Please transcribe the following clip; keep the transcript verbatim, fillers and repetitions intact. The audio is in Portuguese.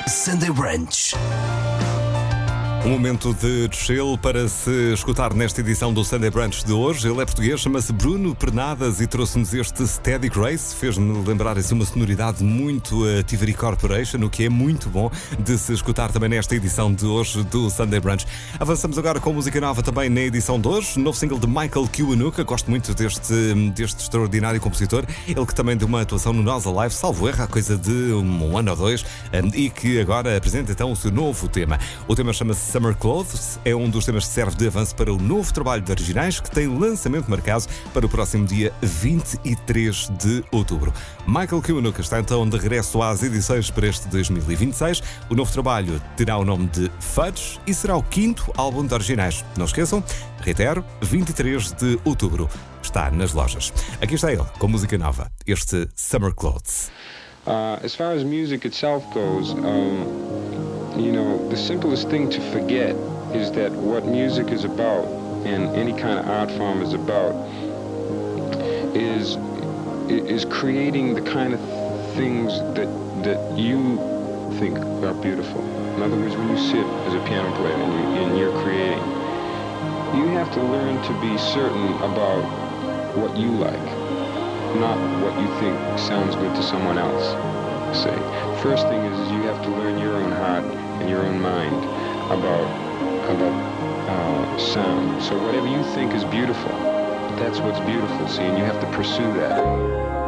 Sunday Brunch. Um momento de chill para se escutar nesta edição do Sunday Brunch de hoje. Ele é português, chama-se Bruno Pernadas e trouxe-nos este Steady Grace. Fez-me lembrar assim, uma sonoridade muito a Tivoli Corporation, o que é muito bom de se escutar também nesta edição de hoje do Sunday Brunch. Avançamos agora com música nova também na edição de hoje. Novo single de Michael Kiwanuka. Gosto muito deste, deste extraordinário compositor. Ele que também deu uma atuação no Nós Alive, salvo erro, há coisa de um ano ou dois, e que agora apresenta então o seu novo tema. O tema chama-se Summer Clothes, é um dos temas que serve de avanço para o novo trabalho de Originais, que tem lançamento marcado para o próximo dia vinte e três de outubro. Michael Kiwanuka está então de regresso às edições para este dois mil e vinte e seis. O novo trabalho terá o nome de Fudge e será o quinto álbum de Originais. Não esqueçam, reitero, vinte e três de outubro. Está nas lojas. Aqui está ele, com música nova, este Summer Clothes. Uh, as far as music itself goes, um... You know, the simplest thing to forget is that what music is about, and any kind of art form is about, is is creating the kind of things that that you think are beautiful. In other words, when you sit as a piano player and, you, and you're creating, you have to learn to be certain about what you like, not what you think sounds good to someone else. Say, first thing is, is you have to learn your own heart and your own mind about about uh, sound. So whatever you think is beautiful, that's what's beautiful. See, and you have to pursue that.